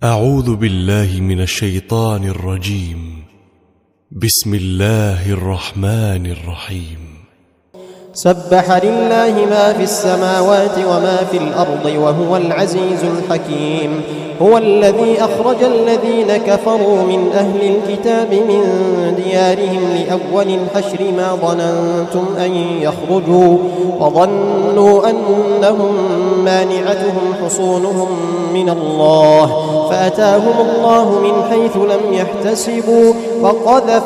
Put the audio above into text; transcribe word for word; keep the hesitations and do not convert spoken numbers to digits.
أعوذ بالله من الشيطان الرجيم. بسم الله الرحمن الرحيم. سبح لله ما في السماوات وما في الأرض وهو العزيز الحكيم. هو الذي أخرج الذين كفروا من أهل الكتاب من ديارهم لأول الحشر ما ظننتم أن يخرجوا وظنوا أنهم مانعتهم حصونهم من الله فأتاهم الله من حيث لم يحتسبوا وقذف